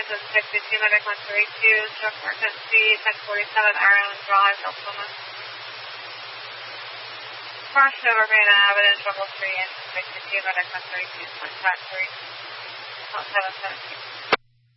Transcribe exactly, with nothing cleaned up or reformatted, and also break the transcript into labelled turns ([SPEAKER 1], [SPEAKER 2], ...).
[SPEAKER 1] Kansas six two two medic one three two, stroke emergency, ten forty-seven Ireland Drive, Oklahoma. Cross over Granite Avenue, Trouble three, and six two two medic one three two, contact three, seven seven two.